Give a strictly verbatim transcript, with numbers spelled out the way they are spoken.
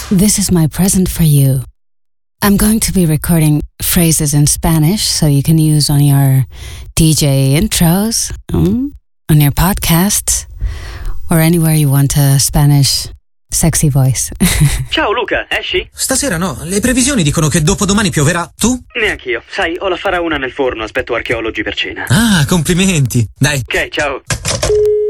This is my present for you. I'm going to be recording phrases in Spanish so you can use on your D J intros, mm, on your podcasts, or anywhere you want a Spanish sexy voice. Ciao Luca, esci? Stasera no, le previsioni dicono che dopodomani pioverà. Tu? Neanch'io. Sai, ho la faraona nel forno, aspetto archeologi per cena. Ah, complimenti. Dai. Ok, ciao.